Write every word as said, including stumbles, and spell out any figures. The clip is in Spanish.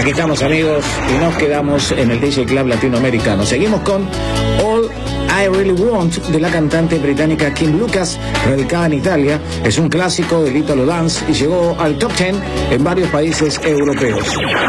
Aquí estamos, amigos, y nos quedamos en el D J Club latinoamericano. Seguimos con All I Really Want de la cantante británica Kim Lucas, radicada en Italia. Es un clásico del Italo Dance y llegó al top diez en varios países europeos.